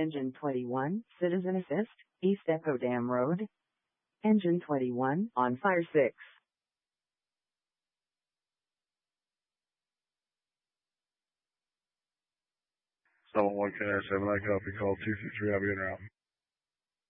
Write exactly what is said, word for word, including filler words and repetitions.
Engine twenty-one, Citizen Assist, East Echo Dam Road. Engine twenty-one, on fire six. seven one K seven, I copy, call two two three, I'll be en route.